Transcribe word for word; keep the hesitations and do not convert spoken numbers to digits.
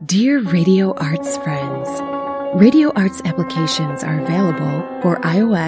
Dear Radio Arts friends, Radio Arts applications are available for iOS